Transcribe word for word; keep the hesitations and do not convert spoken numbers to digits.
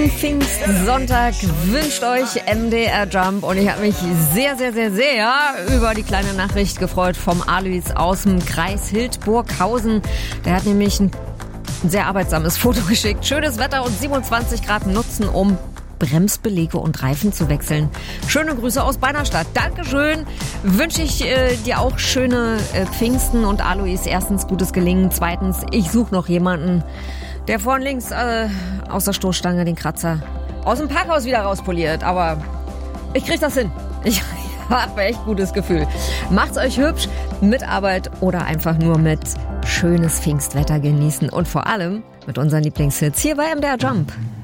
schönen Pfingstsonntag wünscht euch M D R Jump und ich habe mich sehr, sehr, sehr, sehr über die kleine Nachricht gefreut vom Alois aus dem Kreis Hildburghausen. Der hat nämlich ein sehr arbeitsames Foto geschickt. Schönes Wetter und siebenundzwanzig Grad nutzen, um Bremsbeläge und Reifen zu wechseln. Schöne Grüße aus Beinerstadt. Dankeschön. Wünsche ich äh, dir auch schöne äh, Pfingsten und Alois. Erstens gutes Gelingen. Zweitens, ich suche noch jemanden, der vorn links äh, aus der Stoßstange den Kratzer aus dem Parkhaus wieder rauspoliert. Aber ich krieg das hin. Ich habe echt gutes Gefühl. Macht's euch hübsch mit Arbeit oder einfach nur mit schönes Pfingstwetter genießen und vor allem mit unseren Lieblingshits hier bei M D R Jump.